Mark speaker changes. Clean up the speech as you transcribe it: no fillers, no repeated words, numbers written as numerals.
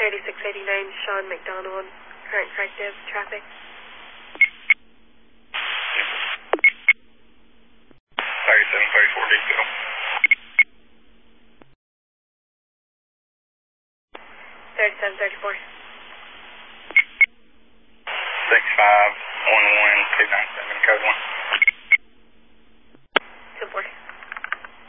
Speaker 1: 3689 Sean McDonald, current corrective traffic.
Speaker 2: 3734 detail.
Speaker 1: 3734.
Speaker 2: 6511297 code 1.